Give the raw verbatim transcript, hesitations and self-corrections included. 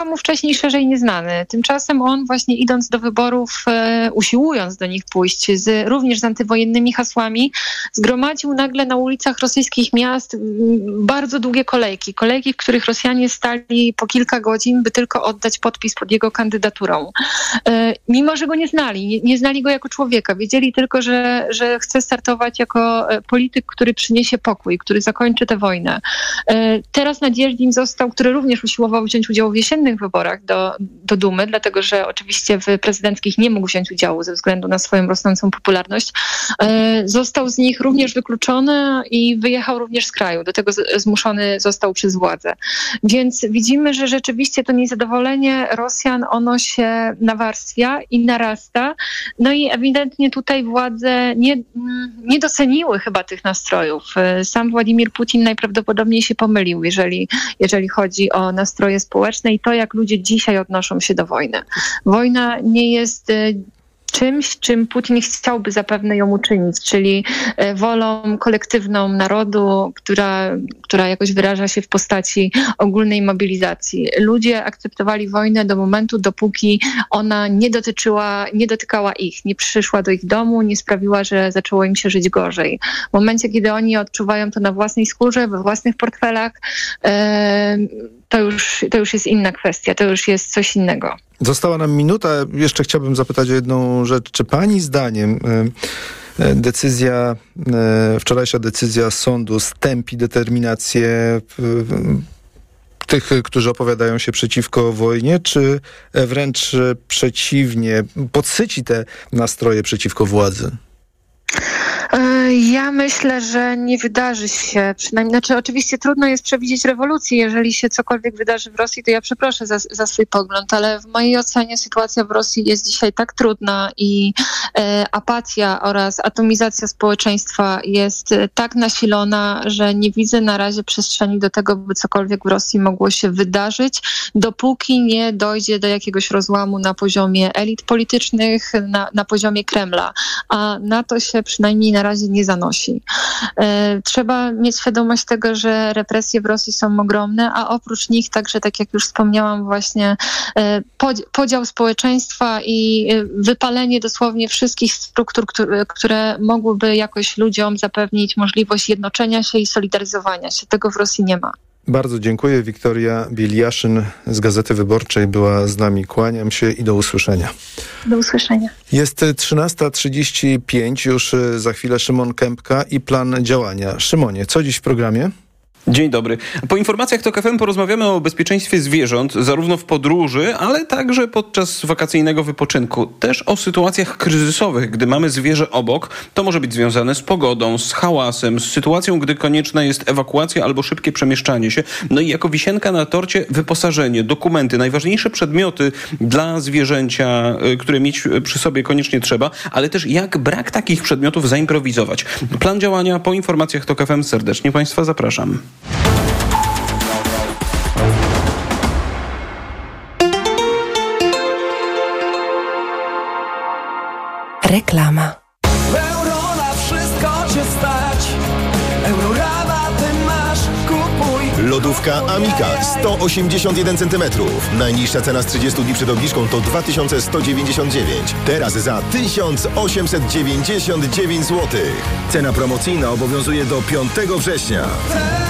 mu wcześniej szerzej nieznany. Tymczasem on właśnie idąc do wyborów, e, usiłując do nich pójść, z, również z antywojennymi hasłami, zgromadził nagle na ulicach rosyjskich miast m, bardzo długie kolejki. Kolejki, w których Rosjanie stali po kilka godzin, by tylko oddać podpis pod jego kandydaturą. E, mimo, że go nie znali. Nie, nie znali go jako człowieka. Wiedzieli tylko, że, że chce startować jako polityk, który przyniesie pokój, który zakończy tę wojnę. E, teraz Nadzieżdin został, który również usiłował wziąć udział w jesiennych wyborach do, do Dumy, dlatego że oczywiście w prezydenckich nie mógł wziąć udziału ze względu na swoją rosnącą popularność. E, został z nich również wykluczony i wyjechał również z kraju. Do tego z, zmuszony został przez władze. Więc widzimy, że rzeczywiście to niezadowolenie Rosjan, ono się nawarstwia i narasta. No i ewidentnie tutaj władze nie, nie doceniły chyba tych nastrojów. Sam Władimir Putin najprawdopodobniej się pomylił, jeżeli, jeżeli chodzi o nastroje społeczne i to, jak ludzie dzisiaj odnoszą się do wojny. Wojna nie jest czymś, czym Putin chciałby zapewne ją uczynić, czyli wolą kolektywną narodu, która, która jakoś wyraża się w postaci ogólnej mobilizacji. Ludzie akceptowali wojnę do momentu, dopóki ona nie dotyczyła, nie dotykała ich, nie przyszła do ich domu, nie sprawiła, że zaczęło im się żyć gorzej. W momencie, kiedy oni odczuwają to na własnej skórze, we własnych portfelach, to już, to już jest inna kwestia, to już jest coś innego. Została nam minuta. Jeszcze chciałbym zapytać o jedną rzecz. Czy pani zdaniem decyzja, wczorajsza decyzja sądu stępi determinację tych, którzy opowiadają się przeciwko wojnie, czy wręcz przeciwnie, podsyci te nastroje przeciwko władzy? Ja myślę, że nie wydarzy się, przynajmniej, znaczy oczywiście trudno jest przewidzieć rewolucji, jeżeli się cokolwiek wydarzy w Rosji, to ja przeproszę za, za swój pogląd, ale w mojej ocenie sytuacja w Rosji jest dzisiaj tak trudna i e, apatia oraz atomizacja społeczeństwa jest tak nasilona, że nie widzę na razie przestrzeni do tego, by cokolwiek w Rosji mogło się wydarzyć, dopóki nie dojdzie do jakiegoś rozłamu na poziomie elit politycznych, na, na poziomie Kremla, a na to się przynajmniej na razie nie zanosi. E, trzeba mieć świadomość tego, że represje w Rosji są ogromne, a oprócz nich także, tak jak już wspomniałam, właśnie e, podział społeczeństwa i wypalenie dosłownie wszystkich struktur, które, które mogłyby jakoś ludziom zapewnić możliwość jednoczenia się i solidaryzowania się. Tego w Rosji nie ma. Bardzo dziękuję. Wiktoria Bieliaszyn z Gazety Wyborczej była z nami. Kłaniam się i do usłyszenia. Do usłyszenia. Jest trzynasta trzydzieści pięć, już za chwilę Szymon Kępka i plan działania. Szymonie, co dziś w programie? Dzień dobry. Po informacjach TOK F M porozmawiamy o bezpieczeństwie zwierząt, zarówno w podróży, ale także podczas wakacyjnego wypoczynku. Też o sytuacjach kryzysowych, gdy mamy zwierzę obok. To może być związane z pogodą, z hałasem, z sytuacją, gdy konieczna jest ewakuacja albo szybkie przemieszczanie się. No i jako wisienka na torcie wyposażenie, dokumenty, najważniejsze przedmioty dla zwierzęcia, które mieć przy sobie koniecznie trzeba, ale też jak brak takich przedmiotów zaimprowizować. Plan działania po informacjach TOK F M. Serdecznie Państwa zapraszam. Reklama. Euro na wszystko cię stać. Eurorabaty masz, kupuj. Lodówka Amica sto osiemdziesiąt jeden centymetrów. Najniższa cena z trzydziestu dni przed obniżką to dwa tysiące sto dziewięćdziesiąt dziewięć. Teraz za tysiąc osiemset dziewięćdziesiąt dziewięć złotych. Cena promocyjna obowiązuje do piątego września.